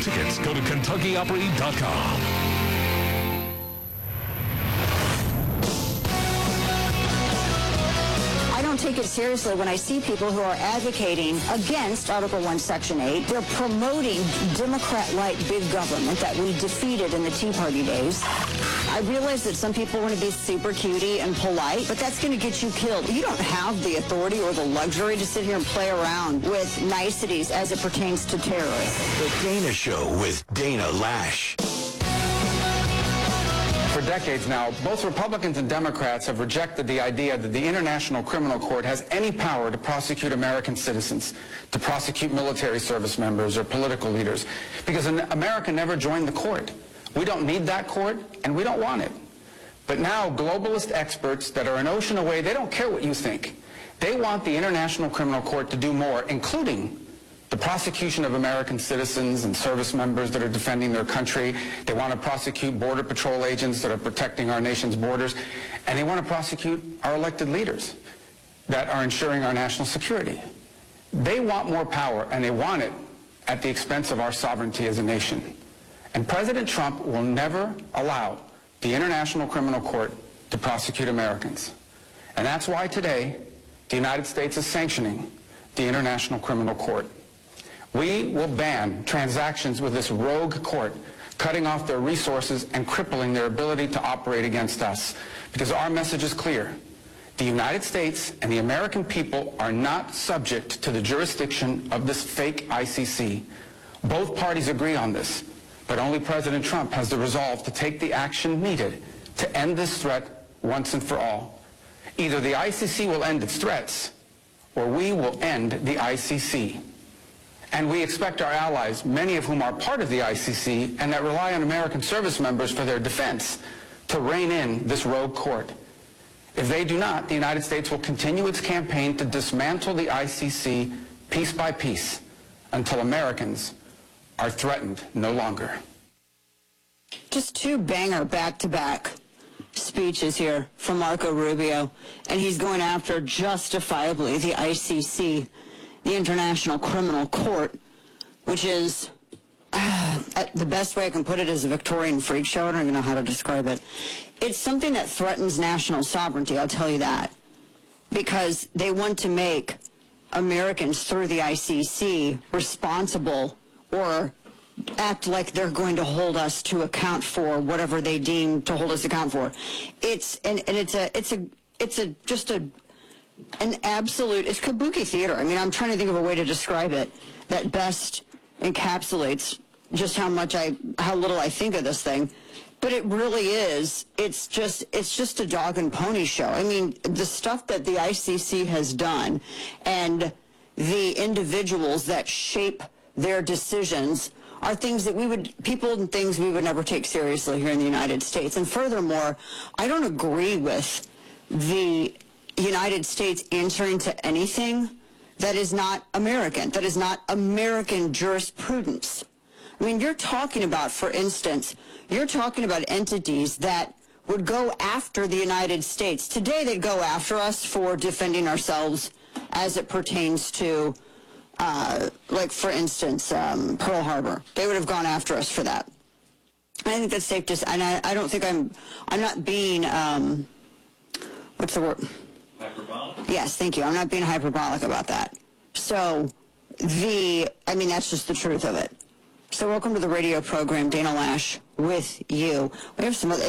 Tickets, go to KentuckyOpry.com. I don't take it seriously when I see people who are advocating against Article 1, Section 8. They're promoting Democrat-like big government that we defeated in the Tea Party days. I realize that some people want to be super cutie and polite, but that's going to get you killed. You don't have the authority or the luxury to sit here and play around with niceties as it pertains to terrorists. The Dana Show with Dana Lash. For decades now, both Republicans and Democrats have rejected the idea that the International Criminal Court has any power to prosecute American citizens, to prosecute military service members or political leaders, because America never joined the court. We don't need that court, and we don't want it. But now, globalist experts that are an ocean away, they don't care what you think. They want the International Criminal Court to do more, including the prosecution of American citizens and service members that are defending their country. They want to prosecute Border Patrol agents that are protecting our nation's borders. And they want to prosecute our elected leaders that are ensuring our national security. They want more power, and they want it at the expense of our sovereignty as a nation. And President Trump will never allow the International Criminal Court to prosecute Americans. And that's why today the United States is sanctioning the International Criminal Court. We will ban transactions with this rogue court, cutting off their resources and crippling their ability to operate against us. Because our message is clear. The United States and the American people are not subject to the jurisdiction of this fake ICC. Both parties agree on this, but only President Trump has the resolve to take the action needed to end this threat once and for all. Either the ICC will end its threats, or we will end the ICC. And we expect our allies, many of whom are part of the ICC and that rely on American service members for their defense, to rein in this rogue court. If they do not, the United States will continue its campaign to dismantle the ICC piece by piece until Americans are threatened no longer. Just two banger back-to-back speeches here from Marco Rubio, and he's going after justifiably the ICC, the International Criminal Court, which is, the best way I can put it is a Victorian freak show. I don't even know how to describe it. It's something that threatens national sovereignty, I'll tell you that, because they want to make Americans through the ICC responsible or act like they're going to hold us to account for whatever they deem to hold us account for. It's an absolute, it's kabuki theater. I mean, I'm trying to think of a way to describe it that best encapsulates just how little I think of this thing. But it really is, it's just a dog and pony show. I mean, the stuff that the ICC has done and the individuals that shape their decisions are things that people and things we would never take seriously here in the United States. And furthermore, I don't agree with the United States answering to anything that is not American, that is not American jurisprudence. I mean, you're talking about, for instance, you're talking about entities that would go after the United States. Today, they'd go after us for defending ourselves as it pertains to, like, for instance, Pearl Harbor. They would have gone after us for that. I think that's safe to say, and I don't think I'm not being, what's the word? Hyperbolic? Yes, thank you. I'm not being hyperbolic about that. So, I mean, that's just the truth of it. So welcome to the radio program, Dana Lash, with you. We have some other